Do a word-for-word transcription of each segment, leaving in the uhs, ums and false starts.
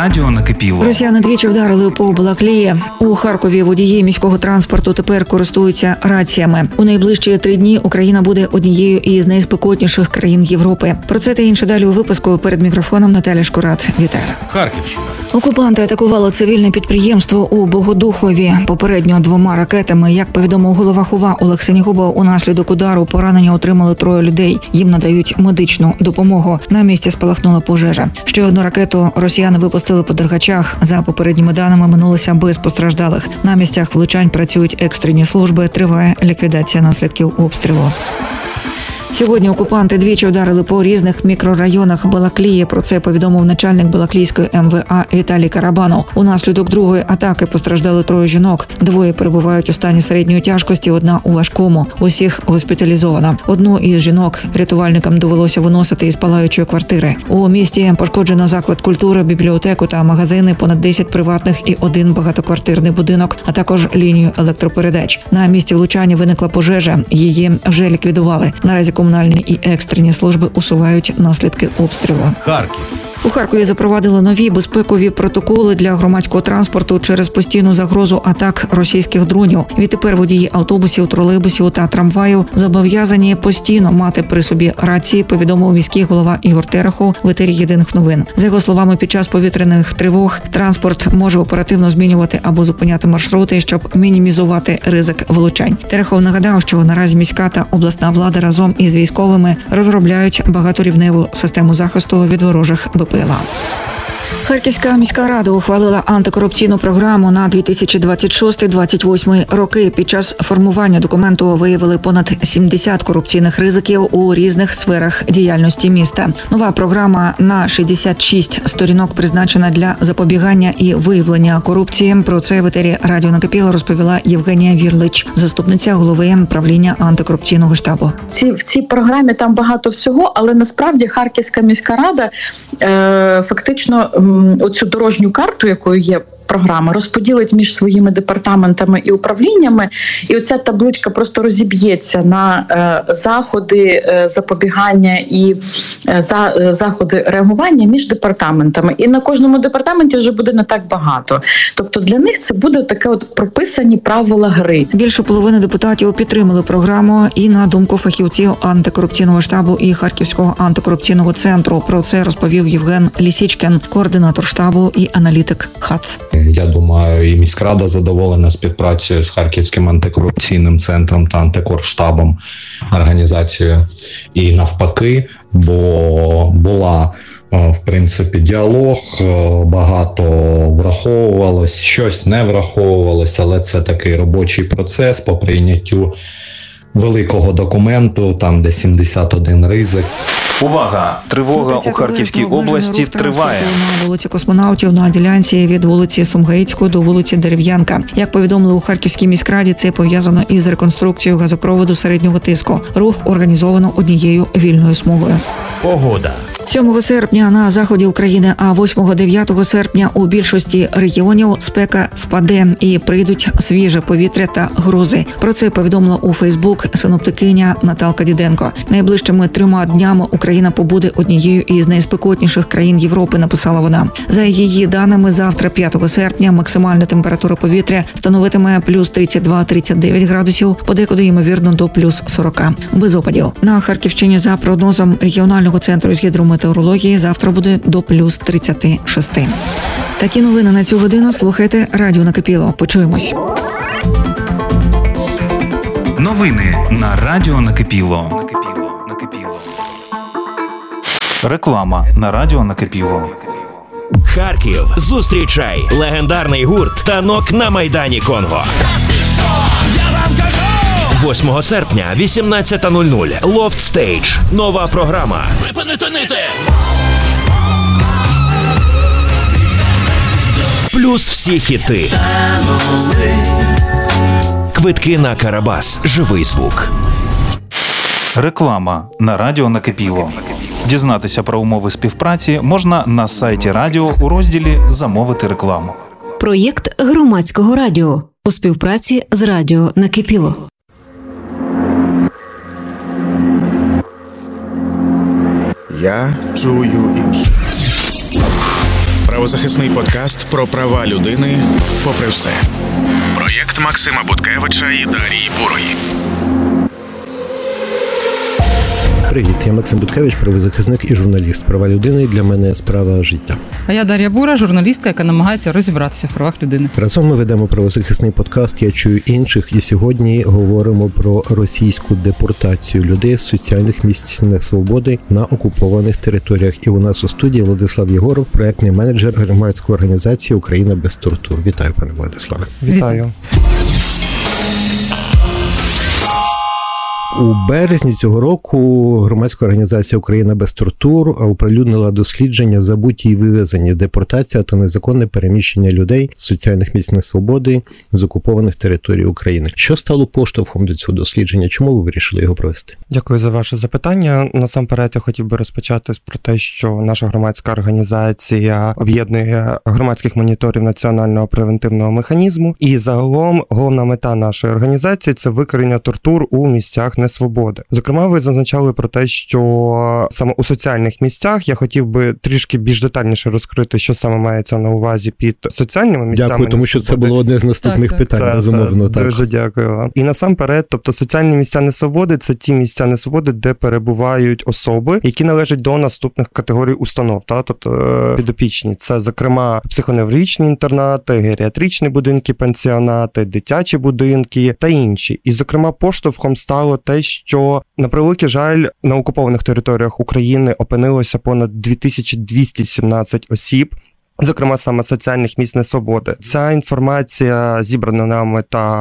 радіо накипіло. Росіяни двічі вдарили по Балаклії. У Харкові водії міського транспорту тепер користуються раціями. У найближчі три дні Україна буде однією із найспекотніших країн Європи. Про це та інше далі у випуску. Перед мікрофоном Наталя Шкурат. Вітаю. Харківщина. Окупанти атакували цивільне підприємство у Богодухові. Попередньо двома ракетами. Як повідомив голова ХОВА Олег Синігубов, унаслідок удару поранення отримали троє людей. Їм надають медичну допомогу. На місці спалахнула пожежа. Ще одну ракету росіяни випустили по Дергачах. За попередніми даними, минулося без постраждалих. На місцях влучань працюють екстрені служби. Триває ліквідація наслідків обстрілу. Сьогодні окупанти двічі вдарили по різних мікрорайонах Балаклії. Про це повідомив начальник Балаклійської ем ве а Віталій Карабанов. Унаслідок другої атаки постраждали троє жінок. Двоє перебувають у стані середньої тяжкості, одна у важкому. Усіх госпіталізовано. Одну із жінок рятувальникам довелося виносити із палаючої квартири. У місті пошкоджено заклад культури, бібліотеку та магазини, понад десять приватних і один багатоквартирний будинок, а також лінію електропередач. На місці влучання виникла пожежа. Її вже ліквідували. Наразі комунальні і екстрені служби усувають наслідки обстрілу. Харків. У Харкові запровадили нові безпекові протоколи для громадського транспорту через постійну загрозу атак російських дронів. Відтепер водії автобусів, тролейбусів та трамваю зобов'язані постійно мати при собі рації, повідомив міський голова Ігор Терехов в етері Єдиних новин. За його словами, під час повітряних тривог транспорт може оперативно змінювати або зупиняти маршрути, щоб мінімізувати ризик влучань. Терехов нагадав, що наразі міська та обласна влада разом із військовими розробляють багаторівневу систему захисту від ворожих БПЛА. Харківська міська рада ухвалила антикорупційну програму на дві тисячі двадцять шостий - двадцять восьмий роки. Під час формування документу виявили понад сімдесят корупційних ризиків у різних сферах діяльності міста. Нова програма на шістдесят шість сторінок призначена для запобігання і виявлення корупції. Про це в етері радіо накипіло розповіла Євгенія Вірлич, заступниця голови правління антикорупційного штабу. Ці в цій програмі там багато всього, але насправді Харківська міська рада е, фактично оцю дорожню карту, якою є програма, розподілить між своїми департаментами і управліннями, і оця табличка просто розіб'ється на е, заходи е, запобігання і е, за, е, заходи реагування між департаментами. І на кожному департаменті вже буде не так багато. Тобто для них це буде таке от прописані правила гри. Більше половини депутатів підтримали програму, і на думку фахівців антикорупційного штабу і Харківського антикорупційного центру. Про це розповів Євген Лісічкін, координатор штабу і аналітик ХАЦ. Я думаю, і міськрада задоволена співпрацею з Харківським антикорупційним центром та антикорштабом організацією. І навпаки, бо була, в принципі, діалог, багато враховувалось, щось не враховувалось, але це такий робочий процес по прийняттю великого документу, там де сімдесят один ризик. Увага! Тривога у Харківській області триває. На вулиці Космонавтів на ділянці від вулиці Сумгаїцької до вулиці Дерев'янка. Як повідомили у Харківській міськраді, це пов'язано із реконструкцією газопроводу середнього тиску. Рух організовано однією вільною смугою. Погода. сьомого серпня на заході України, а восьмого-дев'ятого серпня у більшості регіонів спека спаде і прийдуть свіже повітря та грози. Про це повідомила у Фейсбук синоптикиня Наталка Діденко. Найближчими трьома днями Україна побуде однією із найспекотніших країн Європи, написала вона. За її даними, завтра, п'ятого серпня, максимальна температура повітря становитиме плюс тридцять два - тридцять дев'ять градусів, подекуди ймовірно до плюс сорок. Без опадів. На Харківщині, за прогнозом регіонального центру з гідрометеорології, завтра буде до плюс тридцять шість. Такі новини на цю годину. Слухайте радіо накипіло. Почуємось. Новини на радіо накипіло. Накипіло. Накипіло. Реклама на радіо накипіло. Харків, зустрічай легендарний гурт «Танок» на Майдані Конго. восьмого серпня, вісімнадцята нуль нуль. Loft Stage. Нова програма. Припинити нити! Плюс всі хіти. Квитки на Карабас. Живий звук. Реклама на радіо накипіло. Дізнатися про умови співпраці можна на сайті радіо у розділі «Замовити рекламу». Проєкт громадського радіо у співпраці з радіо накипіло. Я чую інше. Правозахисний подкаст про права людини попри все. Проєкт Максима Буткевича і Дарії Бурої. Привіт, я Максим Буткевич, правозахисник і журналіст. Права людини для мене справа життя. А я Дар'я Бура, журналістка, яка намагається розібратися в правах людини. Разом ми ведемо правозахисний подкаст «Я чую інших» і сьогодні говоримо про російську депортацію людей з соціальних місць несвободи на окупованих територіях. І у нас у студії Владислав Єгоров, проектний менеджер громадської організації «Україна без тортур». Вітаю, пане Владиславе. Вітаю. У березні цього року громадська організація «Україна без тортур» оприлюднила дослідження «Забуті і вивезені. Депортація та незаконне переміщення людей з соціальних місць несвободи з окупованих територій України». Що стало поштовхом до цього дослідження? Чому ви вирішили його провести? Дякую за ваше запитання. Насамперед я хотів би розпочати про те, що наша громадська організація об'єднує громадських моніторів національного превентивного механізму. І загалом головна мета нашої організації – це викорінення тортур у місцях несвободи. Зокрема, ви зазначали про те, що саме у соціальних місцях я хотів би трішки більш детальніше розкрити, що саме мається на увазі під соціальними місцями. Дякую, тому що це було одне з наступних так, питань, так, безумовно. Так. Дуже дякую вам. І насамперед, тобто соціальні місця несвободи – це ті місця несвободи, де перебувають особи, які належать до наступних категорій установ, та, тобто підопічні. Це, зокрема, психоневрологічні інтернати, геріатричні будинки, пансіонати, дитячі будинки та інші. І, зокрема, поштовхом стало те, що, на превеликий жаль, на окупованих територіях України опинилося понад дві тисячі двісті сімнадцять осіб, зокрема, саме соціальних місць несвободи. Ця інформація зібрана нами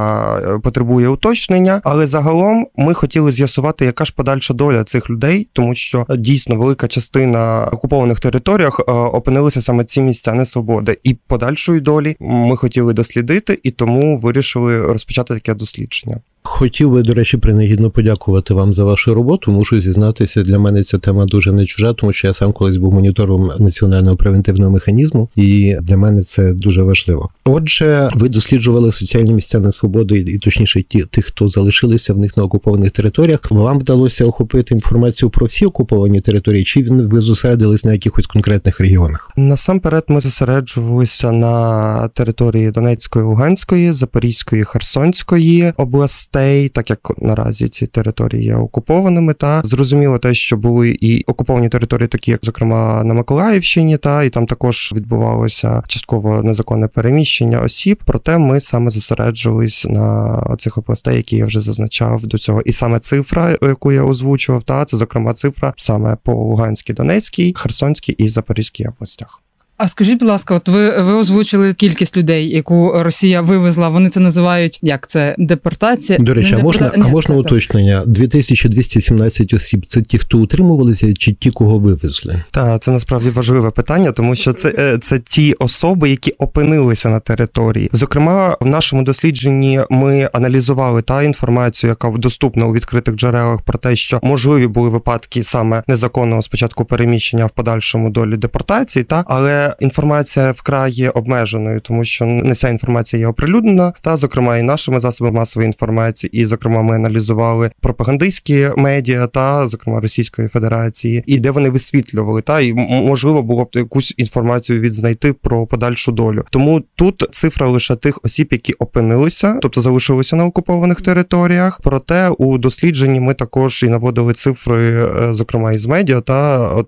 та потребує уточнення, але загалом ми хотіли з'ясувати, яка ж подальша доля цих людей, тому що дійсно велика частина окупованих територіях опинилися саме ці місця несвободи. І подальшої долі ми хотіли дослідити, і тому вирішили розпочати таке дослідження. Хотів би, до речі, принагідно подякувати вам за вашу роботу. Мушу зізнатися, для мене ця тема дуже не чужа, тому що я сам колись був монітором національного превентивного механізму, і для мене це дуже важливо. Отже, ви досліджували соціальні місця несвободи, і точніше ті, тих, хто залишилися в них на окупованих територіях. Вам вдалося охопити інформацію про всі окуповані території, чи ви зосередились на якихось конкретних регіонах? Насамперед ми зосереджувалися на території Донецької, Луганської, Запорізької, Херсонської областей, так як наразі ці території є окупованими, та зрозуміло те, що були і окуповані території, такі як, зокрема, на Миколаївщині, та і там також відбувалося частково незаконне переміщення осіб, проте ми саме зосереджувались на цих областей, які я вже зазначав до цього. І саме цифра, яку я озвучував, та це, зокрема, цифра саме по Луганській, Донецькій, Херсонській і Запорізькій областях. А скажіть, будь ласка, от ви, ви озвучили кількість людей, яку Росія вивезла, вони це називають, як це, депортація? До речі, а можна, а можна уточнення? дві тисячі двісті сімнадцять осіб – це ті, хто утримувалися, чи ті, кого вивезли? Так, це насправді важливе питання, тому що це, це ті особи, які опинилися на території. Зокрема, в нашому дослідженні ми аналізували та інформацію, яка доступна у відкритих джерелах про те, що можливі були випадки саме незаконного спочатку переміщення, в подальшому долі депортації, та, але інформація вкрай є обмеженою, тому що не вся інформація є оприлюднена, та, зокрема, і нашими засобами масової інформації, і, зокрема, ми аналізували пропагандистські медіа, та, зокрема, Російської Федерації, і де вони висвітлювали, та, і можливо було б якусь інформацію відзнайти про подальшу долю. Тому тут цифра лише тих осіб, які опинилися, тобто залишилися на окупованих територіях, проте у дослідженні ми також і наводили цифри, зокрема, із медіа, та, от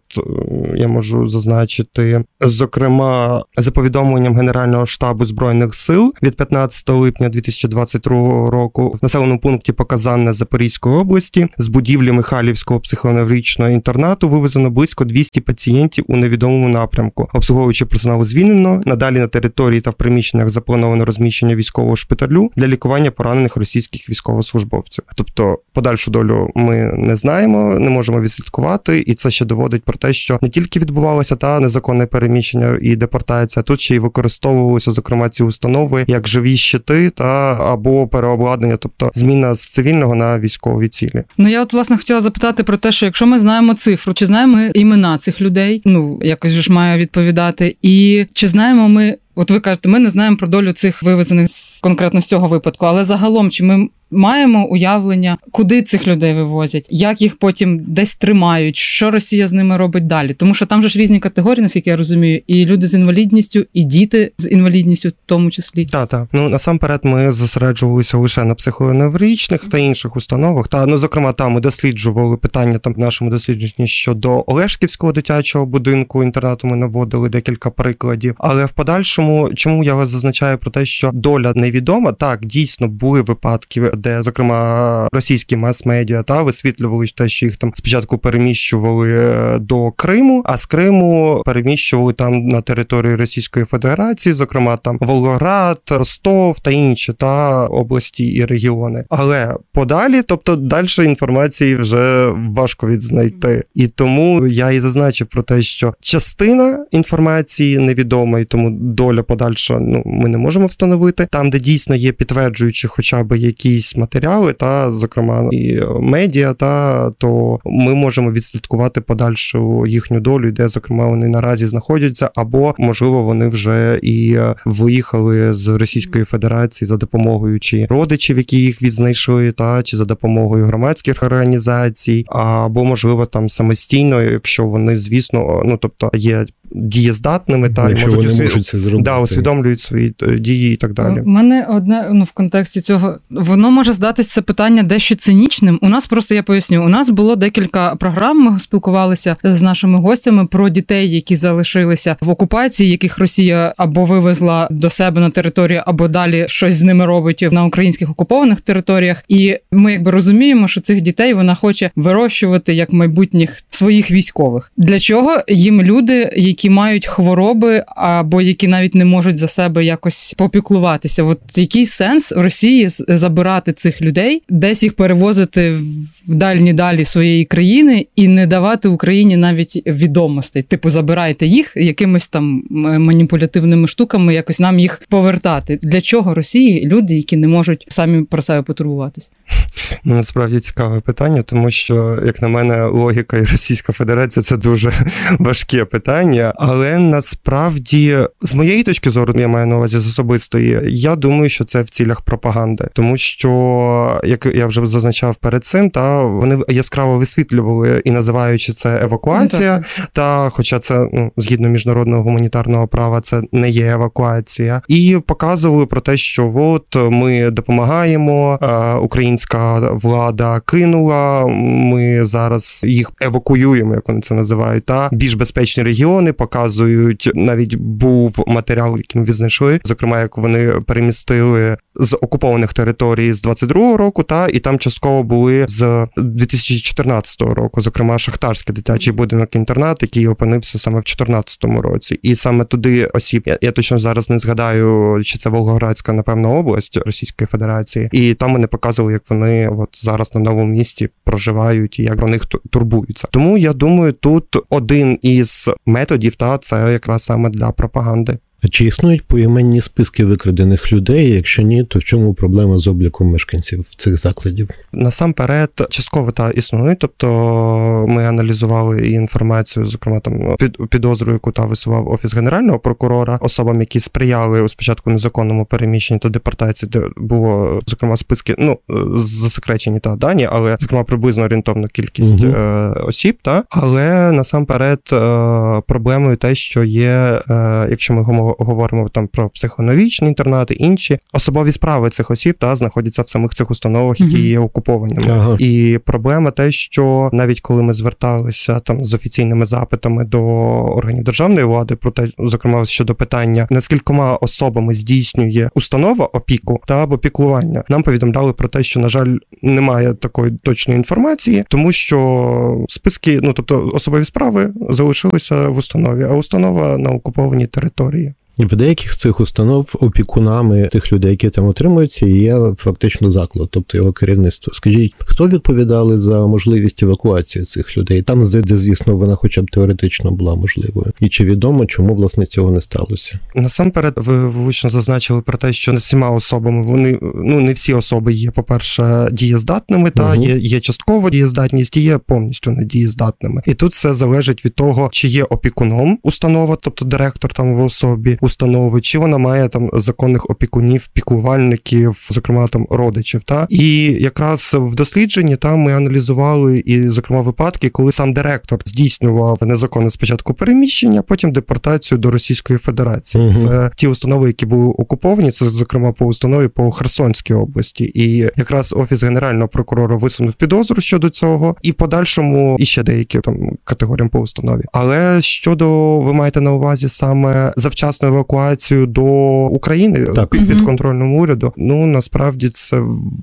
я можу зазначити, зокрема, за повідомленням Генерального штабу Збройних сил від п'ятнадцятого липня дві тисячі двадцять другого року в населеному пункті Показанне Запорізької області з будівлі Михайлівського психоневрологічного інтернату вивезено близько двісті пацієнтів у невідомому напрямку. Обслуговуючи персоналу звільнено, надалі на території та в приміщеннях заплановано розміщення військового шпиталю для лікування поранених російських військовослужбовців. Тобто, подальшу долю ми не знаємо, не можемо відслідкувати, і це ще доводить про те, що не тільки відбувалося та незаконне переміщення і депортація, тут ще й використовувалися, зокрема, ці установи як живі щити та або переобладнання, тобто зміна з цивільного на військові цілі. Ну я от, власне, хотіла запитати про те, що якщо ми знаємо цифру, чи знаємо ми імена цих людей, ну якось ж має відповідати, і чи знаємо ми, от ви кажете, ми не знаємо про долю цих вивезених з конкретно з цього випадку, але загалом, чи ми маємо уявлення, куди цих людей вивозять, як їх потім десь тримають, що Росія з ними робить далі. Тому що там же ж різні категорії, наскільки я розумію, і люди з інвалідністю, і діти з інвалідністю в тому числі. Так, так. Ну, насамперед ми зосереджувалися лише на психоневрологічних та інших установах. Та, ну, зокрема, там ми досліджували питання там в нашому дослідженні щодо Олешківського дитячого будинку, інтернату ми наводили декілька прикладів. Але в подальшому, чому я зазначаю про те, що доля невідома, так, дійсно були випадки, де, зокрема, російські мас-медіа та висвітлювали те, що їх там спочатку переміщували до Криму, а з Криму переміщували там на територію Російської Федерації, зокрема там Волгоград, Ростов та інші та області і регіони. Але подалі, тобто далі інформації вже важко відзнайти. І тому я і зазначив про те, що частина інформації невідома, і тому доля подальша, ну, ми не можемо встановити. Там, де дійсно є підтверджуючі хоча б якісь матеріали, та, зокрема, і медіа, та, то ми можемо відслідкувати подальшу їхню долю, де, зокрема, вони наразі знаходяться, або, можливо, вони вже і виїхали з Російської Федерації за допомогою чи родичів, які їх відзнайшли, та, чи за допомогою громадських організацій, або, можливо, там самостійно, якщо вони, звісно, ну, тобто, є дієздатними, та, і можуть, вони усвід... можуть це зробити. Да, усвідомлюють свої дії і так далі. У мене одне, ну, в контексті цього, воно може здатись це питання дещо цинічним. У нас просто, я поясню, у нас було декілька програм, ми спілкувалися з нашими гостями про дітей, які залишилися в окупації, яких Росія або вивезла до себе на територію, або далі щось з ними робить на українських окупованих територіях. І ми якби розуміємо, що цих дітей вона хоче вирощувати як майбутніх своїх військових. Для чого їм люди, які мають хвороби, або які навіть не можуть за себе якось попіклуватися? От який сенс Росії забирати цих людей, десь їх перевозити в дальні далі своєї країни і не давати Україні навіть відомостей? Типу, забирайте їх якимись там маніпулятивними штуками, якось нам їх повертати. Для чого Росії люди, які не можуть самі про себе потурбуватись? Ну, насправді цікаве питання, тому що, як на мене, логіка і Російська Федерація – це дуже важке питання, але насправді, з моєї точки зору, я маю на увазі з особистої, я думаю, що це в цілях пропаганди, тому що, як я вже зазначав перед цим, та вони яскраво висвітлювали і називаючи це евакуація, ну, та, хоча це, ну, згідно міжнародного гуманітарного права, це не є евакуація, і показували про те, що от ми допомагаємо, українська влада кинула, ми зараз їх евакуюємо, як вони це називають, та більш безпечні регіони, показують, навіть був матеріал, який ми відзнайшли, зокрема, як вони перемістили з окупованих територій з двадцять другого року, та, і там частково були з дві тисячі чотирнадцятого року, зокрема, Шахтарський дитячий будинок-інтернат, який опинився саме в чотирнадцятому році. І саме туди осіб, я, я точно зараз не згадаю, чи це Волгоградська, напевно, область Російської Федерації, і там вони показували, як вони от зараз на новому місці проживають і як про них турбуються. Тому, я думаю, тут один із методів, та, це якраз саме для пропаганди. А чи існують поіменні списки викрадених людей? Якщо ні, то в чому проблема з обліком мешканців цих закладів? Насамперед, частково та існують, тобто ми аналізували і інформацію, зокрема, там під підозру, яку та висував Офіс Генерального прокурора, особам, які сприяли у спочатку незаконному переміщенні та депортації, де було, зокрема, списки, ну, засекречені та дані, але, зокрема, приблизно орієнтовна кількість угу. е, осіб, та, але насамперед е, проблемою те, що є, е, якщо ми говоримо говоримо там про психоневрологічні інтернати, інші особові справи цих осіб та знаходяться в самих цих установах, які є окупованими. Ага. І проблема те, що навіть коли ми зверталися там з офіційними запитами до органів державної влади, про те, зокрема, щодо питання, наскількома особами здійснює установа опіку та або піклування, нам повідомляли про те, що, на жаль, немає такої точної інформації, тому що списки, ну, тобто особові справи залишилися в установі, а установа на окупованій території. В деяких з цих установ опікунами тих людей, які там утримуються, є фактично заклад, тобто його керівництво. Скажіть, хто відповідали за можливість евакуації цих людей? Там, де, звісно, вона хоча б теоретично була можливою. І чи відомо, чому, власне, цього не сталося? Насамперед, ви влучно зазначили про те, що не всіма особами, вони, ну, не всі особи є, по-перше, дієздатними, та угу. є, є частково дієздатність, і є повністю недієздатними. І тут все залежить від того, чи є опікуном установа, тобто директор там в особі установи, чи вона має там законних опікунів, піклувальників, зокрема там родичів. Та і якраз в дослідженні там ми аналізували і, зокрема, випадки, коли сам директор здійснював незаконне спочатку переміщення, потім депортацію до Російської Федерації. Угу. Це ті установи, які були окуповані, це, зокрема, по установі по Херсонській області. І якраз Офіс Генерального прокурора висунув підозру щодо цього, і в подальшому іще деякі там категоріям по установі. Але щодо, ви маєте на увазі саме завчасну евакуацію до України так. під, під контрольним уряду, ну, насправді це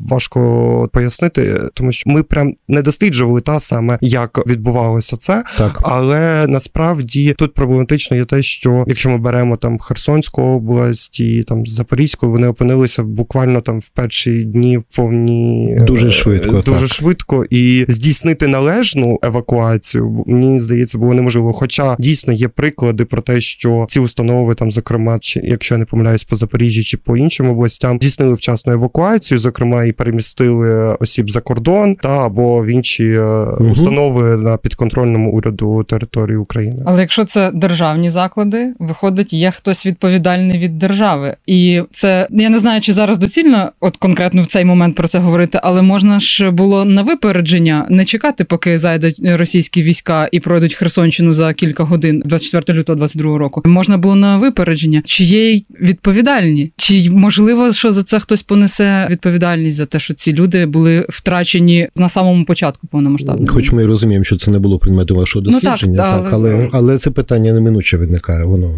важко пояснити, тому що ми прям не досліджували та саме, як відбувалося це, так. Але насправді тут проблематично є те, що якщо ми беремо там Херсонську область і там Запорізьку, вони опинилися буквально там в перші дні в повні дуже швидко, дуже так. швидко, і здійснити належну евакуацію, мені здається, було неможливо. Хоча дійсно є приклади про те, що ці установи там, зокрема, чи якщо я не помиляюсь, по Запоріжжі чи по іншим областям, здійснили вчасну евакуацію, зокрема і перемістили осіб за кордон та або в інші угу. установи на підконтрольному уряду території України. Але якщо це державні заклади, виходить, є хтось відповідальний від держави. І це, я не знаю, чи зараз доцільно от конкретно в цей момент про це говорити, але можна ж було на випередження не чекати, поки зайдуть російські війська і пройдуть Херсонщину за кілька годин двадцять четвертого лютого двадцять другого року. Можна було на випередження. Чи є відповідальні? Чи можливо, що за це хтось понесе відповідальність за те, що ці люди були втрачені на самому початку повномасштабного? Хоч ми і розуміємо, що це не було предметом вашого дослідження, ну, так, так, але... але але це питання неминуче виникає. Воно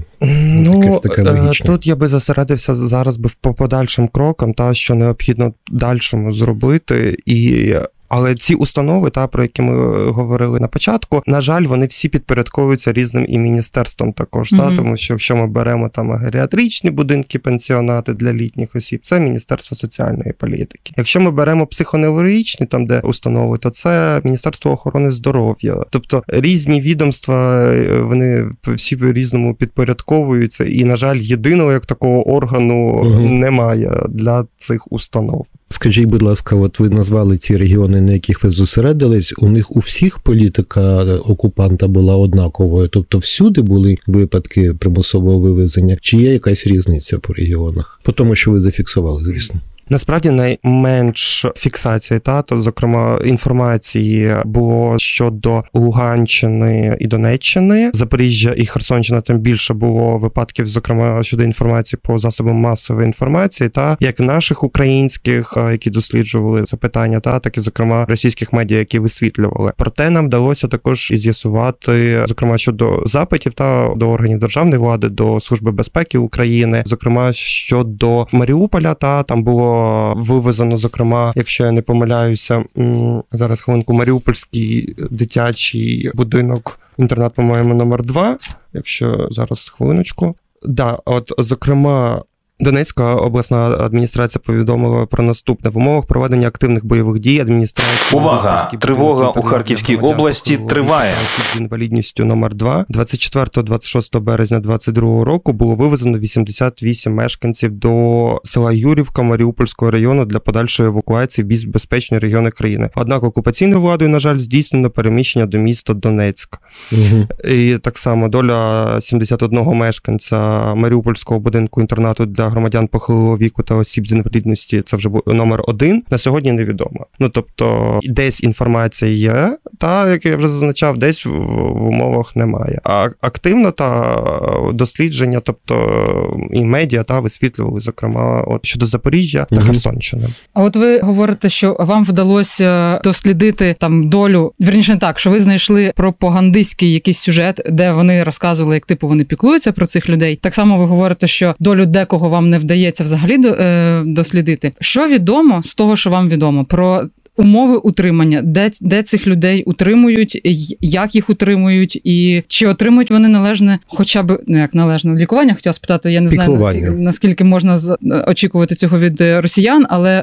ну таке логічне. Тут я би зосередився зараз би по подальшим крокам, та що необхідно дальшому зробити, і але ці установи, та про які ми говорили на початку, на жаль, вони всі підпорядковуються різним і міністерством також, mm-hmm. та тому що якщо ми беремо там геріатричні будинки, пенсіонати для літніх осіб, це Міністерство соціальної політики. Якщо ми беремо психоневрологічні, там де установи, то це Міністерство охорони здоров'я. Тобто різні відомства, вони всі по-різному підпорядковуються, і, на жаль, єдиного як такого органу mm-hmm. немає для цих установ. Скажіть, будь ласка, от ви назвали ці регіони, на яких ви зосередились, у них у всіх політика окупанта була однаковою? Тобто всюди були випадки примусового вивезення? Чи є якась різниця по регіонах? По тому, що ви зафіксували, звісно. Насправді найменш фіксації, та, то, зокрема, інформації було щодо Луганщини і Донеччини. Запоріжжя і Херсонщина, тим більше було випадків, зокрема, щодо інформації по засобам масової інформації, та як наших українських, які досліджували це питання, та так і, зокрема, російських медіа, які висвітлювали. Проте нам вдалося також і з'ясувати, зокрема, щодо запитів та до органів державної влади, до Служби безпеки України, зокрема, щодо Маріуполя, та там було вивезено, зокрема, якщо я не помиляюся, зараз хвилинку, Маріупольський дитячий будинок, інтернат, по-моєму, номер два, якщо зараз хвилиночку. Да, от, зокрема, Донецька обласна адміністрація повідомила про наступне. В умовах проведення активних бойових дій адміністрація... Увага! Тривога у Харківській області триває. З інвалідністю номер два. двадцять четвертого - двадцять шостого березня двадцять другого року було вивезено вісімдесят вісім мешканців до села Юрівка Маріупольського району для подальшої евакуації в більш безпечні регіони країни. Однак окупаційною владою, на жаль, здійснено переміщення до міста Донецьк. Угу. І так само доля сімдесят одного мешканця Маріупольського будинку-інтернату для громадян похилого віку та осіб з інвалідності, це вже номер один, на сьогодні невідомо. Ну, тобто, десь інформація є, та, як я вже зазначав, десь в, в умовах немає. А активно та дослідження, тобто і медіа, та висвітлювали, зокрема, от щодо Запоріжжя та Херсонщини. А от ви говорите, що вам вдалося дослідити там долю, вірніше не так, що ви знайшли пропагандистський якийсь сюжет, де вони розказували, як типу вони піклуються про цих людей. Так само ви говорите, що долю декого вам не вдається взагалі дослідити. Що відомо з того, що вам відомо про умови утримання, де, де цих людей утримують, як їх утримують, і чи отримують вони належне, хоча б, ну як належне лікування, хотіла спитати, я не знаю, наскільки, наскільки можна очікувати цього від росіян, але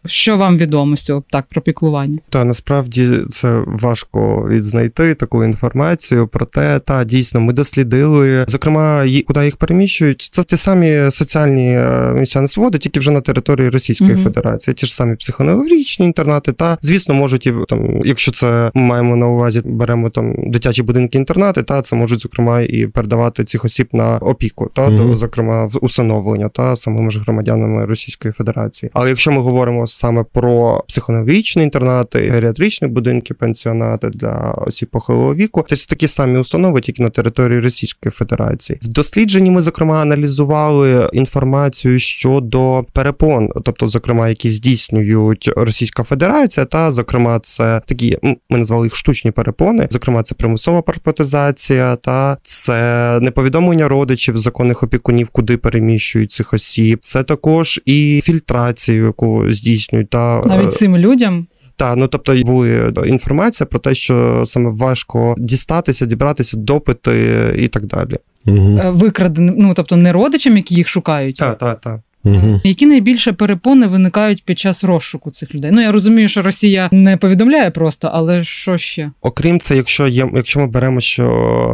Що вам відомо з цього, так, про піклування? Та насправді це важко відзнайти таку інформацію, проте та дійсно ми дослідили, зокрема, ї- куди їх переміщують. Це ті самі соціальні е, місця несвободи, тільки вже на території Російської Мгм. Федерації. Ті ж самі психоневрологічні інтернати, та звісно можуть і там, якщо це ми маємо на увазі, беремо там дитячі будинки-інтернати, та це можуть зокрема і передавати цих осіб на опіку, та Мгм. до, зокрема в усиновлення та самими ж громадянами Російської Федерації. Але якщо ми говоримо саме про психоневрологічні інтернати, геріатричні будинки, пенсіонати для осіб похилого віку, це ж такі самі установи, тільки на території Російської Федерації. В дослідженні ми зокрема аналізували інформацію щодо перепон, тобто, зокрема, які здійснюють Російська Федерація, та зокрема, це такі, м, ми назвали їх штучні перепони. Зокрема, це примусова парпатизація, та це неповідомлення родичів, законних опікунів, куди переміщують цих осіб. Це також і фільтрацію, яку здійснюють, та Навіть цим людям? та, ну тобто були інформація про те, що саме важко дістатися, дібратися, допити і так далі. Угу. Е, Викраденим, ну, тобто не родичам, які їх шукають? Так, так, так. Угу. Які найбільше перепони виникають під час розшуку цих людей? Ну, я розумію, що Росія не повідомляє просто, але що ще? Окрім це, якщо є, якщо ми беремо, що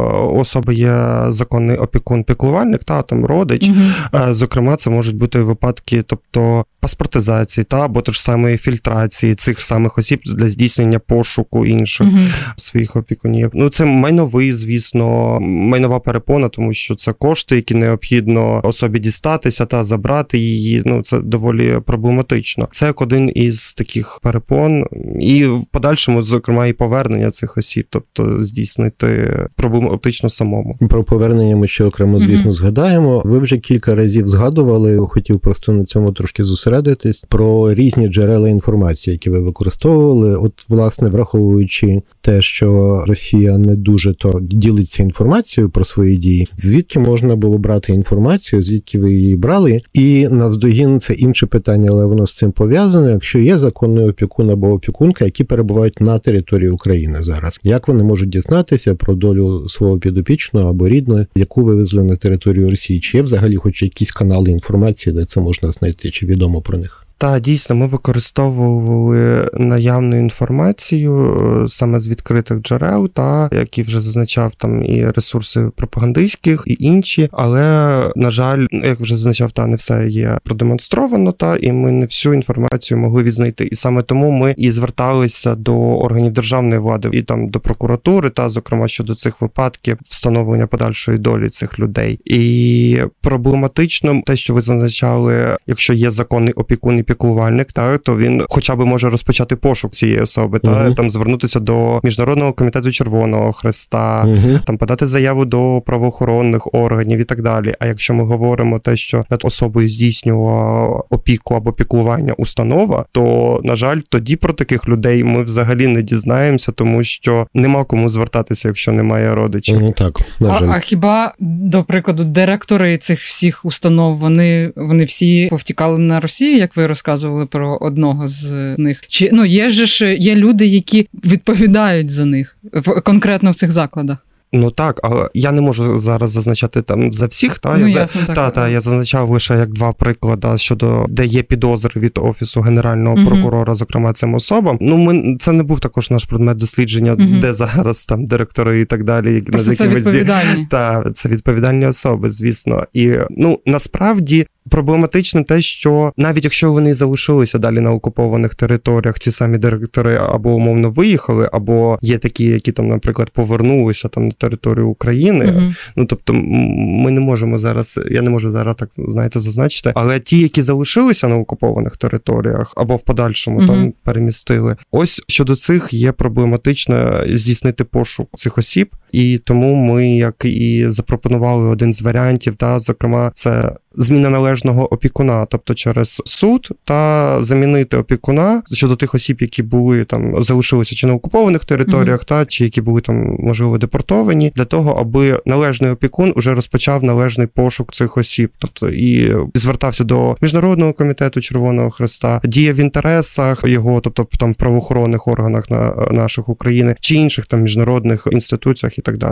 у особи є законний опікун, піклувальник, та там родич, Угу. е, зокрема, це можуть бути випадки, тобто паспортизації, та або ж самої фільтрації цих самих осіб для здійснення пошуку інших Угу. своїх опікунів. Ну це майновий, звісно, майнова перепона, тому що це кошти, які необхідно особі дістатися та забрати її. Ну це доволі проблематично. Це як один із таких перепон, і в подальшому, зокрема, і повернення цих осіб, тобто здійснити проблематично самому. Про повернення ми ще окремо, звісно, Мгм. згадаємо. Ви вже кілька разів згадували, хотів просто на цьому трошки зосередитись, про різні джерела інформації, які ви використовували. От, власне, враховуючи те, що Росія не дуже то ділиться інформацією про свої дії, звідки можна було брати інформацію, звідки ви її брали? І навздогін це інше питання, але воно з цим пов'язане. Якщо є законний опікун або опікунка, які перебувають на території України зараз, як вони можуть дізнатися про долю свого підопічного або рідного, яку вивезли на територію Росії? Чи є взагалі хоч якісь канали інформації, де це можна знайти, чи відомо про них? Та дійсно, ми використовували наявну інформацію е, саме з відкритих джерел, та які вже зазначав там і ресурси пропагандистських, і інші. Але на жаль, як вже зазначав, та не все є продемонстровано, та і ми не всю інформацію могли відзнайти. І саме тому ми і зверталися до органів державної влади, і там до прокуратури, та зокрема щодо цих випадків встановлення подальшої долі цих людей. І проблематично те, що ви зазначали, якщо є законний опікун і піклувальник, та то він хоча б може розпочати пошук цієї особи, та Мгм. там звернутися до Міжнародного комітету Червоного Хреста, Угу. там подати заяву до правоохоронних органів і так далі. А якщо ми говоримо те, що над особою здійснювала опіку або піклування установа, то на жаль, тоді про таких людей ми взагалі не дізнаємося, тому що нема кому звертатися, якщо немає родичів. Ну так, на А, жаль. а хіба, до прикладу, директори цих всіх установ, вони, вони всі повтікали на Росію, як ви розказували про одного з них? Чи ну є же ж є люди, які відповідають за них в конкретно в цих закладах? Ну так, але я не можу зараз зазначати там за всіх, та, Ну, я, за- ясно, так. та, та, я зазначав лише як два приклади щодо, де є підозри від Офісу Генерального Мгм. прокурора, зокрема цим особам. Ну, ми, це не був також наш предмет дослідження, Мгм. де зараз там директори і так далі, які- Просто це якими зді- відповідальні. Та, це відповідальні особи, звісно. І, ну, насправді, проблематично те, що навіть якщо вони залишилися далі на окупованих територіях, ці самі директори або умовно виїхали, або є такі, які там, наприклад, повернулися там на територію України. Мгм. Ну, тобто, м- ми не можемо зараз, я не можу зараз так, знаєте, зазначити, але ті, які залишилися на окупованих територіях, або в подальшому Мгм. там перемістили, ось щодо цих є проблематично здійснити пошук цих осіб, і тому ми, як і запропонували один з варіантів, та, зокрема, це зміна належного опікуна, тобто через суд, та замінити опікуна щодо тих осіб, які були там, залишилися чи на окупованих територіях, та чи які були там, можливо, депортовані, для того, аби належний опікун уже розпочав належний пошук цих осіб, тобто і звертався до Міжнародного комітету Червоного Хреста, діяв в інтересах його, тобто там в правоохоронних органах на наших України чи інших там міжнародних інституціях і так далі.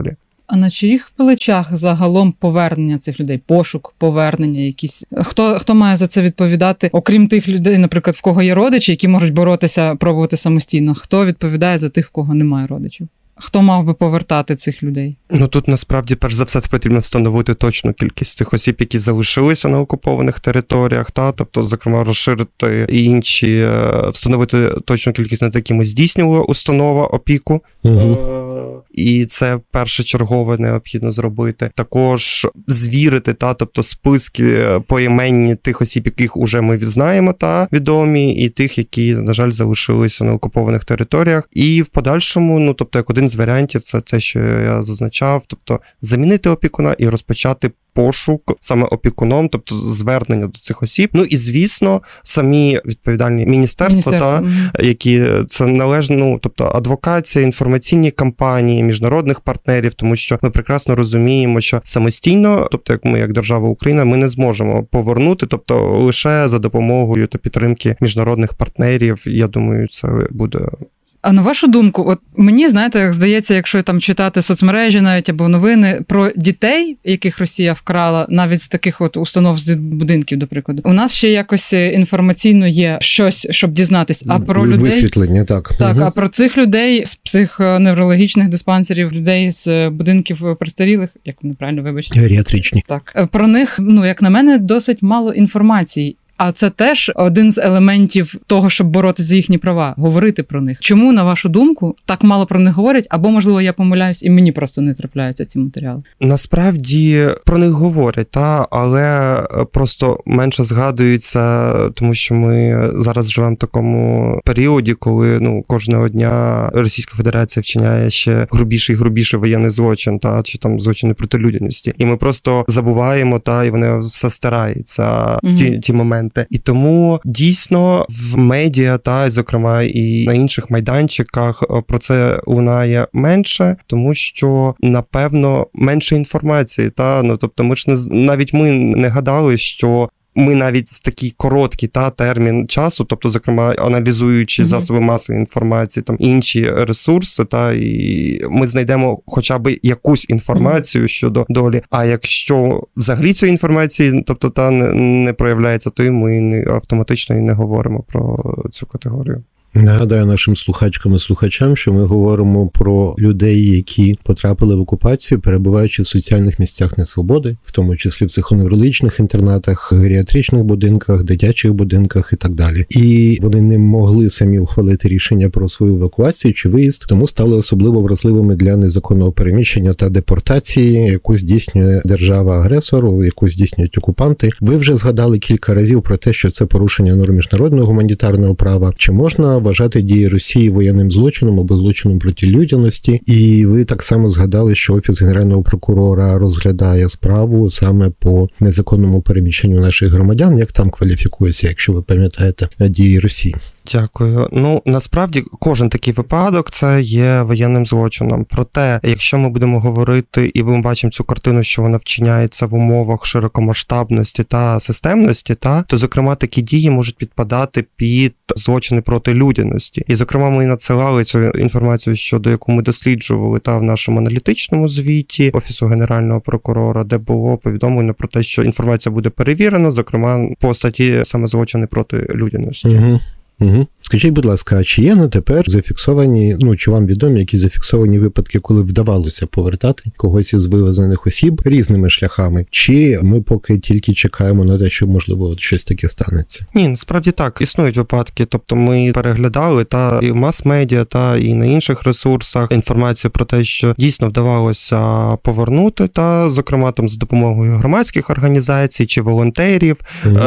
А на чиїх плечах загалом повернення цих людей, пошук, повернення якісь? Хто, хто має за це відповідати, окрім тих людей, наприклад, в кого є родичі, які можуть боротися, пробувати самостійно? Хто відповідає за тих, в кого немає родичів? Хто мав би повертати цих людей? Ну тут насправді перш за все потрібно встановити точну кількість цих осіб, які залишилися на окупованих територіях, та тобто, зокрема, розширити і інші, встановити точну кількість, над якими здійснювала установа опіку. Угу. І це першочергове необхідно зробити. Також звірити, та тобто списки поіменні тих осіб, яких уже ми знаємо, та відомі, і тих, які, на жаль, залишилися на окупованих територіях. І в подальшому, ну тобто, як один з варіантів, це те, що я зазначав, тобто замінити опікуна і розпочати пошук саме опікуном, тобто звернення до цих осіб. Ну і, звісно, самі відповідальні міністерства, Міністерство. та, які це належно, ну, тобто адвокація, інформаційні кампанії, міжнародних партнерів, тому що ми прекрасно розуміємо, що самостійно, тобто як ми, як держава Україна, ми не зможемо повернути, тобто лише за допомогою та підтримки міжнародних партнерів, я думаю, це буде... А на вашу думку, от мені, знаєте, як здається, якщо там читати соцмережі навіть або новини про дітей, яких Росія вкрала, навіть з таких от установ, з будинків, до прикладу, у нас ще якось інформаційно є щось, щоб дізнатись. А про людей... Висвітлення, так. Так, угу. А про цих людей з психоневрологічних диспансерів, людей з будинків престарілих, як вони правильно, вибачте? Геріатричні. Так. Про них, ну, як на мене, досить мало інформації. А це теж один з елементів того, щоб боротися за їхні права, говорити про них. Чому, на вашу думку, так мало про них говорять? Або, можливо, я помиляюсь, і мені просто не трапляються ці матеріали? Насправді про них говорять, та, але просто менше згадується, тому що ми зараз живемо в такому періоді, коли ну кожного дня Російська Федерація вчиняє ще грубіший і грубіший воєнний злочин, та чи там злочини проти людяності. І ми просто забуваємо, та і вони все стирається, угу. ті, ті моменти. І тому дійсно в медіа, та зокрема і на інших майданчиках про це лунає менше, тому що напевно менше інформації. Та ну тобто, ми ж не навіть ми не гадали, що. Ми навіть з такий короткий та термін часу, тобто, зокрема, аналізуючи mm-hmm. засоби масової інформації, там інші ресурси, та і ми знайдемо хоча б якусь інформацію mm-hmm. щодо долі. А якщо взагалі цієї інформації, тобто та не, не проявляється, то і ми не автоматично і не говоримо про цю категорію. Нагадаю нашим слухачкам і слухачам, що ми говоримо про людей, які потрапили в окупацію, перебуваючи в соціальних місцях несвободи, в тому числі в психоневрологічних інтернатах, геріатричних будинках, дитячих будинках і так далі. І вони не могли самі ухвалити рішення про свою евакуацію чи виїзд, тому стали особливо вразливими для незаконного переміщення та депортації, яку здійснює держава-агресор, яку здійснюють окупанти. Ви вже згадали кілька разів про те, що це порушення норм міжнародного гуманітарного права. Чи можна вважати дії Росії воєнним злочином або злочином проти людяності? І ви так само згадали, що Офіс Генерального прокурора розглядає справу саме по незаконному переміщенню наших громадян. Як там кваліфікується, якщо ви пам'ятаєте, дії Росії? Дякую. Ну, насправді, кожен такий випадок – це є воєнним злочином. Проте, якщо ми будемо говорити, і ми бачимо цю картину, що вона вчиняється в умовах широкомасштабності та системності, та, то, зокрема, такі дії можуть підпадати під злочини проти людяності. І, зокрема, ми надсилали цю інформацію, щодо яку ми досліджували та в нашому аналітичному звіті Офісу Генерального прокурора, де було повідомлено про те, що інформація буде перевірена, зокрема, по статті саме злочини проти людяності. Угу. Угу. Скажіть, будь ласка, а чи є на тепер зафіксовані, ну, чи вам відомі які зафіксовані випадки, коли вдавалося повертати когось із вивезених осіб різними шляхами? Чи ми поки тільки чекаємо на те, що, можливо, щось таке станеться? Ні, насправді так, існують випадки. Тобто ми переглядали та і в мас-медіа, та і на інших ресурсах інформацію про те, що дійсно вдавалося повернути, та, зокрема, там за допомогою громадських організацій чи волонтерів угу.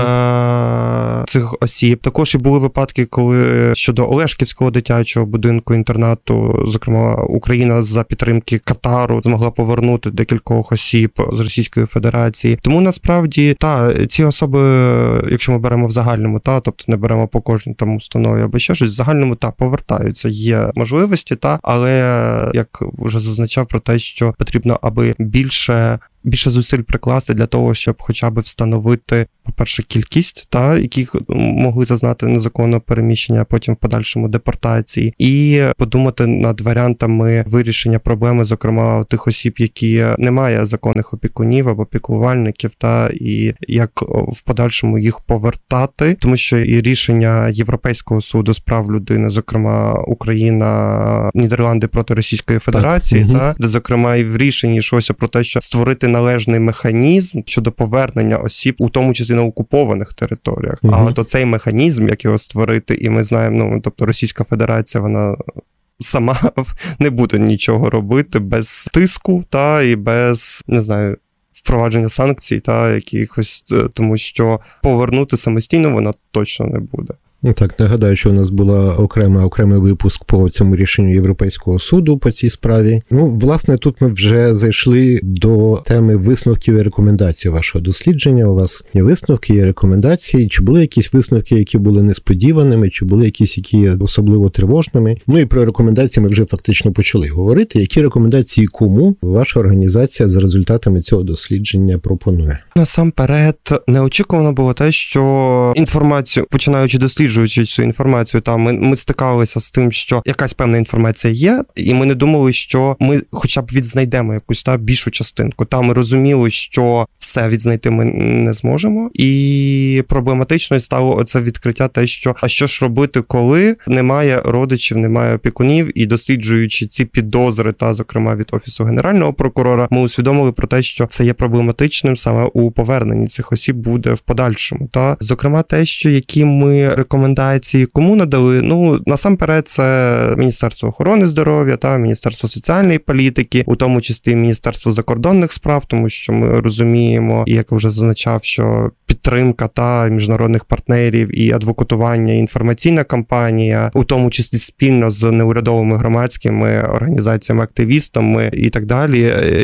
е- цих осіб. Також і були випадки, коли щодо Олешківського дитячого будинку-інтернату, зокрема, Україна за підтримки Катару змогла повернути декількох осіб з Російської Федерації. Тому, насправді, та, ці особи, якщо ми беремо в загальному, та, тобто не беремо по кожній там установі або ще щось, в загальному, та, повертаються. Є можливості, та, але, як вже зазначав про те, що потрібно, аби більше більше зусиль прикласти для того, щоб хоча б встановити, по-перше, кількість, та, яких могли зазнати незаконного переміщення, а потім в подальшому депортації, і подумати над варіантами вирішення проблеми, зокрема тих осіб, які не мають законних опікунів або піклувальників, та і як в подальшому їх повертати, тому що і рішення Європейського суду з прав людини, зокрема Україна, Нідерланди проти Російської Федерації, так, та, де, зокрема, і в рішенні йшлося про те, що створити належний механізм щодо повернення осіб, у тому числі на окупованих територіях. Угу. А от оцей механізм, як його створити, і ми знаємо, ну, тобто Російська Федерація, вона сама не буде нічого робити без тиску, та, і без, не знаю, впровадження санкцій, та, якихось, тому що повернути самостійно вона точно не буде. Так, нагадаю, що у нас була окрема окремий випуск по цьому рішенню Європейського суду по цій справі. Ну, власне, тут ми вже зайшли до теми висновків і рекомендацій вашого дослідження. У вас є висновки, є рекомендації. Чи були якісь висновки, які були несподіваними, чи були якісь, які є особливо тривожними? Ну і про рекомендації ми вже фактично почали говорити. Які рекомендації кому ваша організація за результатами цього дослідження пропонує? Насамперед, неочікувано було те, що інформацію, починаючи досліджувати, досліджуючи цю інформацію, там ми, ми стикалися з тим, що якась певна інформація є, і ми не думали, що ми хоча б відзнайдемо якусь та більшу частинку. Там ми розуміли, що все відзнайти ми не зможемо, і проблематичною стало оце відкриття те, що а що ж робити, коли немає родичів, немає опікунів, і досліджуючи ці підозри, та зокрема від Офісу Генерального прокурора, ми усвідомили про те, що це є проблематичним саме у поверненні цих осіб буде в подальшому. Та зокрема те, що які ми рекомендації кому надали, ну, насамперед, це Міністерство охорони здоров'я, та Міністерство соціальної політики, у тому числі Міністерство закордонних справ, тому що ми розуміємо, і як вже зазначав, що підтримка та міжнародних партнерів і адвокатування, і інформаційна кампанія, у тому числі спільно з неурядовими громадськими організаціями, активістами і так далі,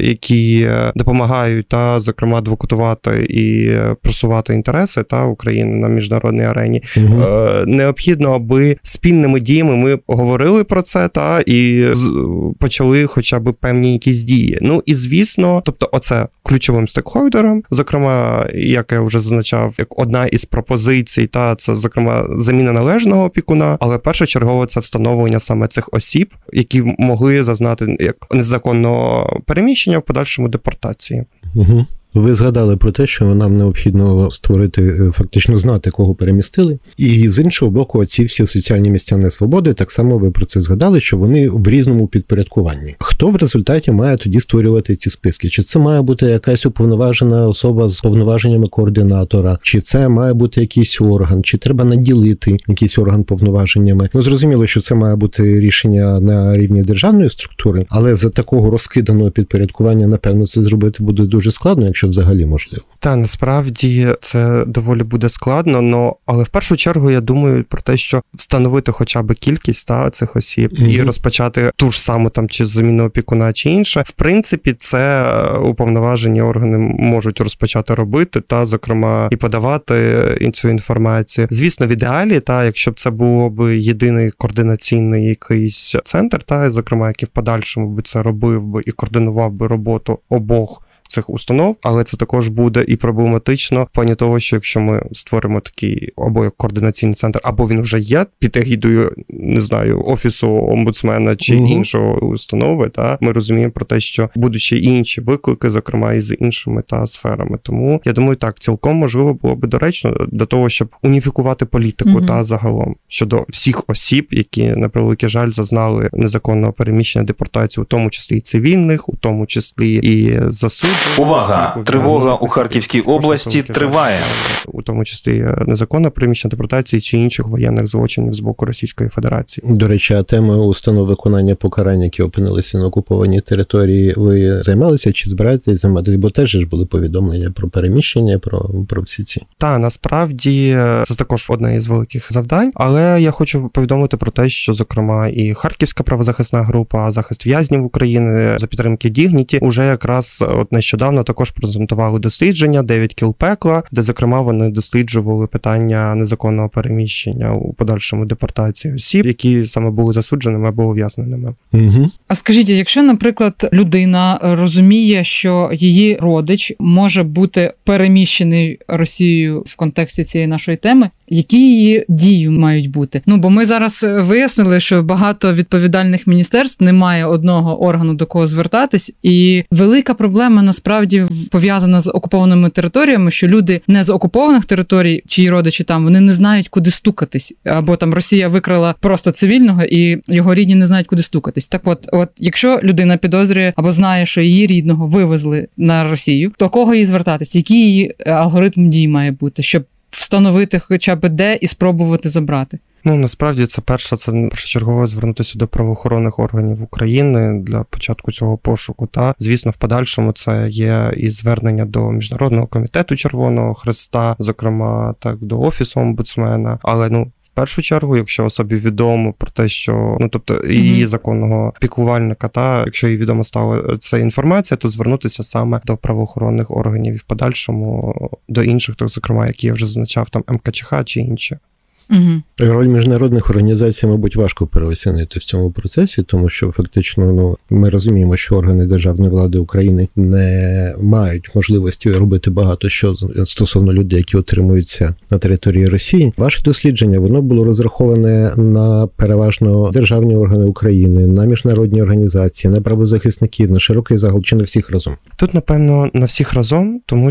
які допомагають, та, зокрема, адвокатувати і просувати інтереси та України на міжнародній арені. Угу. Необхідно, аби спільними діями ми говорили про це, та, і почали хоча б певні якісь дії. Ну і звісно, тобто оце ключовим стейкхолдером, зокрема, як я вже зазначав, як одна із пропозицій, та це, зокрема, заміна належного опікуна, але першочергово це встановлення саме цих осіб, які могли зазнати як незаконного переміщення в подальшому депортації. Угу. Ви згадали про те, що нам необхідно створити, фактично знати, кого перемістили. І з іншого боку, ці всі соціальні місця несвободи, так само ви про це згадали, що вони в різному підпорядкуванні. Хто в результаті має тоді створювати ці списки? Чи це має бути якась уповноважена особа з повноваженнями координатора? Чи це має бути якийсь орган? Чи треба наділити якийсь орган повноваженнями? Ну, зрозуміло, що це має бути рішення на рівні державної структури, але за такого розкиданого підпорядкування, напевно, це зробити буде дуже складно, якщо взагалі можливо. Та, насправді це доволі буде складно, но, але в першу чергу я думаю про те, що встановити хоча б кількість та, цих осіб mm-hmm. і розпочати ту ж саму там чи заміну опікуна, чи інше. В принципі, це уповноважені органи можуть розпочати робити, та, зокрема, і подавати цю інформацію. Звісно, в ідеалі, та, якщо б це було б єдиний координаційний якийсь центр, та, зокрема, який в подальшому би це робив би і координував би роботу обох цих установ, але це також буде і проблематично в плані того, що якщо ми створимо такий або координаційний центр, або він вже є під егідою, не знаю, офісу омбудсмена чи угу. іншого установи, та ми розуміємо про те, що будуть ще інші виклики, зокрема і з іншими та сферами. Тому я думаю, так, цілком можливо було би доречно для того, щоб уніфікувати політику угу. та загалом щодо всіх осіб, які, на превеликий жаль, зазнали незаконного переміщення, депортації, у тому числі і цивільних, у тому числі і засуджених. Увага! Тривога у Харківській області триває. У тому числі незаконне переміщення, депортації чи інших воєнних злочинів з боку Російської Федерації. До речі, а темою установ виконання покарань, які опинилися на окупованій території, ви займалися чи збираєтесь займатися? Бо теж ж були повідомлення про переміщення, про, про всі ці. Так, насправді це також одне із великих завдань, але я хочу повідомити про те, що, зокрема, і Харківська правозахисна група «Захист в'язнів України» за підтримки Дігніті уже якраз от нещодавно також презентували дослідження «дев'ять кіл пекла», де, зокрема, вони досліджували питання незаконного переміщення у подальшому депортації осіб, які саме були засудженими або ув'язненими. Угу. А скажіть, якщо, наприклад, людина розуміє, що її родич може бути переміщений Росією в контексті цієї нашої теми, які її дії мають бути? Ну, бо ми зараз вияснили, що багато відповідальних міністерств немає одного органу, до кого звертатись, і велика проблема насправді пов'язана з окупованими територіями, що люди не з окупованих територій, чиї родичі там, вони не знають, куди стукатись, або там Росія викрала просто цивільного, і його рідні не знають, куди стукатись. Так от, от якщо людина підозрює або знає, що її рідного вивезли на Росію, то кого їй звертатись? Який її алгоритм дій має бути, щоб встановити хоча б де і спробувати забрати? Ну, насправді, це перше, це першочергово звернутися до правоохоронних органів України для початку цього пошуку. Та, звісно, в подальшому це є і звернення до Міжнародного комітету Червоного Хреста, зокрема, так, до Офісу омбудсмена. Але, ну, в першу чергу, якщо особі відомо про те, що, ну, тобто, її mm-hmm. законного піклувальника, та, якщо їй відомо стала ця інформація, то звернутися саме до правоохоронних органів і в подальшому до інших, так, зокрема, які я вже зазначав, там, ем ка че ха чи інші. Угу. Роль міжнародних організацій, мабуть, важко переоцінити в цьому процесі, тому що фактично, ну, ми розуміємо, що органи державної влади України не мають можливості робити багато що стосовно людей, які отримуються на території Росії. Ваше дослідження, воно було розраховане на переважно державні органи України, на міжнародні організації, на правозахисників, на широкий загал, чи на всіх разом? Тут, напевно, на всіх разом, тому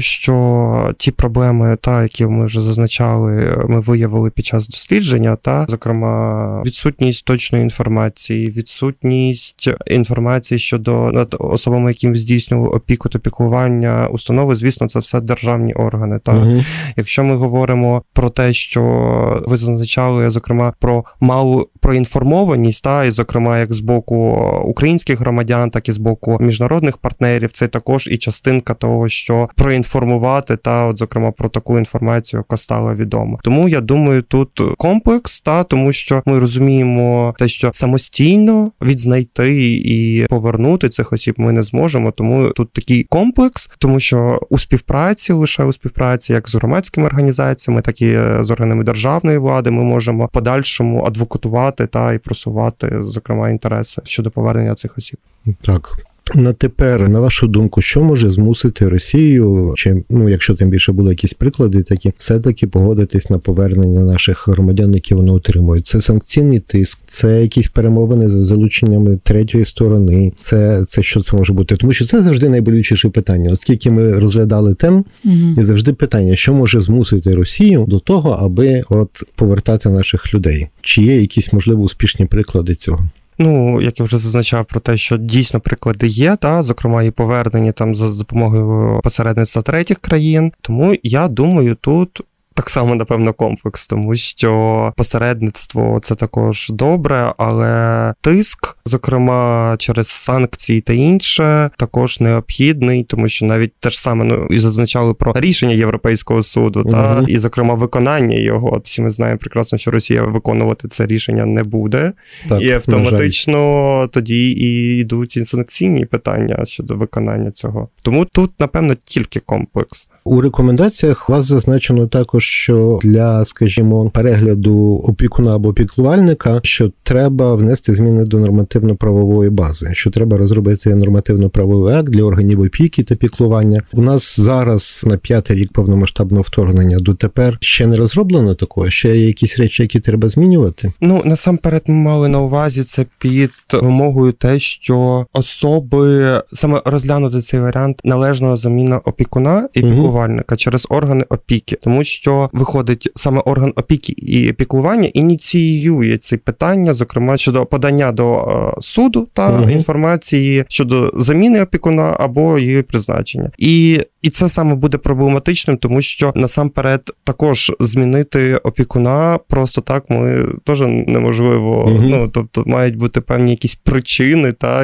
що ті проблеми, та, які ми вже зазначали, ми виявили під час дослідження, та, зокрема, відсутність точної інформації, відсутність інформації щодо над особами, яким здійснювали опіку та піклування установи, звісно, це все державні органи. Та. Угу. Якщо ми говоримо про те, що ви зазначали, зокрема, про малу проінформованість, та, і, зокрема, як з боку українських громадян, так і з боку міжнародних партнерів, це також і частинка того, що проінформувати, та, от, зокрема, про таку інформацію, яка стала відома. Тому, я думаю, тут комплекс, та, тому що ми розуміємо те, що самостійно відзнайти і повернути цих осіб ми не зможемо, тому тут такий комплекс, тому що у співпраці, лише у співпраці, як з громадськими організаціями, так і з органами державної влади, ми можемо в подальшому адвокатувати та і просувати, зокрема, інтереси щодо повернення цих осіб. Так. На тепер, на вашу думку, що може змусити Росію, чи, ну, якщо тим більше були якісь приклади такі, все-таки погодитись на повернення наших громадян, які вони отримують? Це санкційний тиск, це якісь перемовини за залученням третьої сторони, це, це що це може бути? Тому що це завжди найболючіше питання. Оскільки ми розглядали тем, угу. і завжди питання, що може змусити Росію до того, аби от повертати наших людей? Чи є якісь, можливо, успішні приклади цього? Ну, як я вже зазначав про те, що дійсно приклади є, та, зокрема, і повернені там за допомогою посередництва третіх країн. Тому я думаю, тут так само, напевно, комплекс, тому що посередництво – це також добре, але тиск, зокрема, через санкції та інше, також необхідний, тому що навіть те ж саме, ну, і зазначали про рішення Європейського суду, угу. та, і, зокрема, виконання його. Всі ми знаємо прекрасно, що Росія виконувати це рішення не буде, так, і автоматично тоді і йдуть і санкційні питання щодо виконання цього. Тому тут, напевно, тільки комплекс. У рекомендаціях у вас зазначено також, що для, скажімо, перегляду опікуна або піклувальника, що треба внести зміни до нормативно-правової бази, що треба розробити нормативно-правовий акт для органів опіки та піклування. У нас зараз на п'ятий рік повномасштабного вторгнення дотепер ще не розроблено такого? Ще є якісь речі, які треба змінювати? Ну, насамперед ми мали на увазі це під вимогою те, що особи, саме розглянути цей варіант належного заміна опікуна і піклування угу. через органи опіки, тому що виходить саме орган опіки і піклування ініціює ці питання, зокрема щодо подання до е, суду та угу. інформації щодо заміни опікуна або її призначення. І І це саме буде проблематичним, тому що насамперед також змінити опікуна просто так ми теж неможливо. Mm-hmm. Ну, тобто мають бути певні якісь причини, та і тут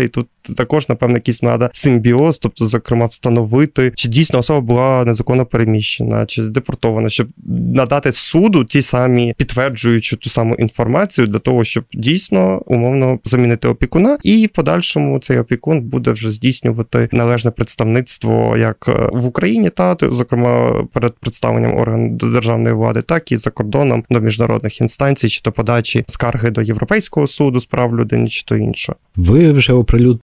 також, напевно, якийсь треба симбіоз, тобто, зокрема, встановити, чи дійсно особа була незаконно переміщена, чи депортована, щоб надати суду ті самі підтверджуючи ту саму інформацію для того, щоб дійсно умовно замінити опікуна, і в подальшому цей опікун буде вже здійснювати належне представництво як в Україні, та, зокрема, перед представленням органів державної влади, так і за кордоном до міжнародних інстанцій, чи то подачі скарги до Європейського суду з прав людини, чи то інше. Ви вже оприлюднили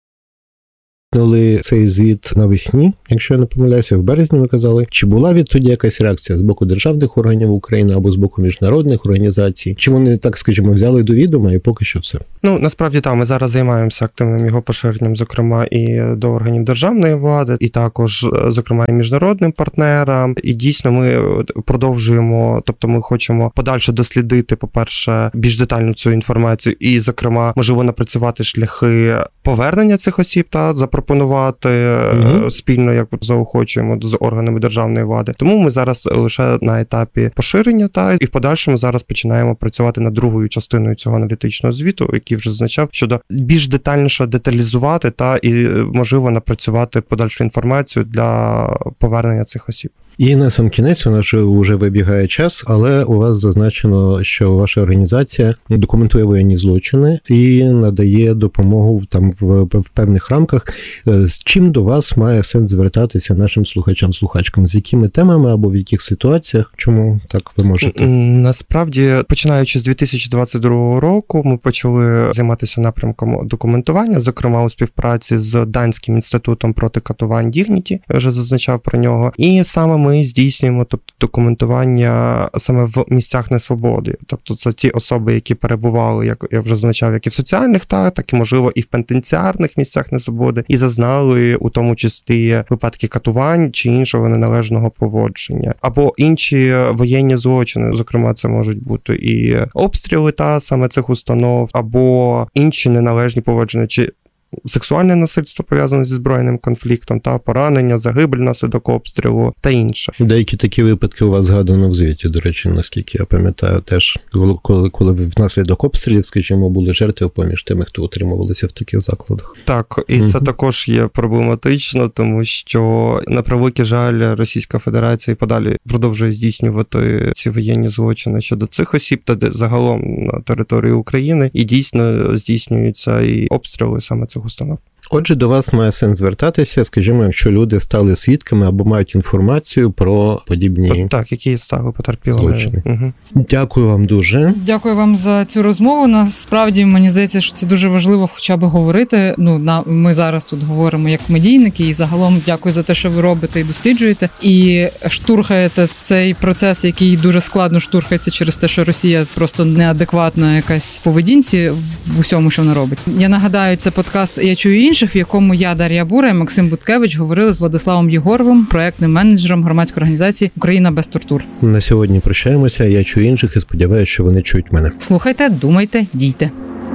цей звіт навесні, якщо я не помиляюся, в березні ви казали. Чи була відтоді якась реакція з боку державних органів України або з боку міжнародних організацій? Чи вони, так скажімо, взяли до відома і поки що все? Ну, насправді, так, ми зараз займаємося активним його поширенням, зокрема, і до органів державної влади, і також, зокрема, і міжнародним партнерам. І дійсно ми продовжуємо, тобто ми хочемо подальше дослідити, по-перше, більш детально цю інформацію і, зокрема, можливо, напрацювати шляхи повернення цих осіб та запропонувати угу. спільно, як заохочуємо з органами державної влади. Тому ми зараз лише на етапі поширення, та і в подальшому зараз починаємо працювати над другою частиною цього аналітичного звіту, який вже зазначав, щодо більш детальніше деталізувати та і можливо напрацювати подальшу інформацію для повернення цих осіб. І на сам кінець, у нас вже, вже вибігає час, але у вас зазначено, що ваша організація документує воєнні злочини і надає допомогу там в, в певних рамках. З чим до вас має сенс звертатися нашим слухачам-слухачкам? З якими темами або в яких ситуаціях? Чому так ви можете? Насправді, починаючи з дві тисячі двадцять другого року, ми почали займатися напрямком документування, зокрема у співпраці з Данським інститутом проти катувань Dignity, я вже зазначав про нього. І саме ми здійснюємо, тобто, документування саме в місцях несвободи. Тобто це ті особи, які перебували, як я вже зазначав, як і в соціальних, та, так і, можливо, і в пенітенціарних місцях несвободи, і зазнали у тому числі випадки катувань чи іншого неналежного поводження. Або інші воєнні злочини, зокрема, це можуть бути і обстріли та саме цих установ, або інші неналежні поводження, чи сексуальне насильство пов'язане зі збройним конфліктом, та поранення, загибель внаслідок обстрілу та інше. Деякі такі випадки у вас згадано в звіті, до речі, наскільки я пам'ятаю, теж коли, коли внаслідок обстрілів, скажімо, були жертви поміж тими, хто утримувалися в таких закладах. Так, і це mm-hmm. також є проблематично, тому що, на превеликий жаль, Російська Федерація подалі продовжує здійснювати ці воєнні злочини щодо цих осіб та загалом на території України, і дійсно здійснюються і обстріли саме цих установ. Отже, до вас має сенс звертатися, скажімо, якщо люди стали свідками або мають інформацію про подібні так, так, які стали потерпілими. Злочини. Угу. Дякую вам дуже. Дякую вам за цю розмову. Насправді, мені здається, що це дуже важливо хоча б говорити. Ну, на, ми зараз тут говоримо як медійники, і загалом дякую за те, що ви робите і досліджуєте, і штурхаєте цей процес, який дуже складно штурхається через те, що Росія просто неадекватна якась поведінці в усьому, що вона робить. Я нагадаю, це подкаст «Я чую інших», в якому я, Дар'я Бура і Максим Буткевич говорили з Владиславом Єгоровим, проектним менеджером громадської організації «Україна без тортур». На сьогодні прощаємося. Я чую інших і сподіваюся, що вони чують мене. Слухайте, думайте, дійте.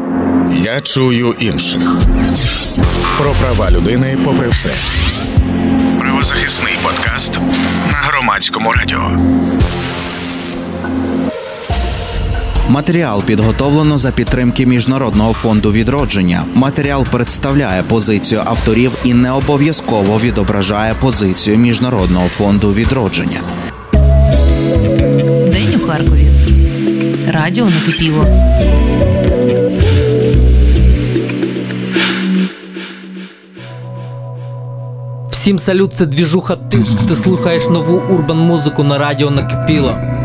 Я чую інших. Про права людини попри все. Правозахисний подкаст на Громадському радіо. Матеріал підготовлено за підтримки Міжнародного фонду відродження. Матеріал представляє позицію авторів і не обов'язково відображає позицію Міжнародного фонду відродження. День у Харкові. Радіо накипіло. Всім салют, це двіжуха Тиск. Ти слухаєш нову урбан-музику на радіо накипіло.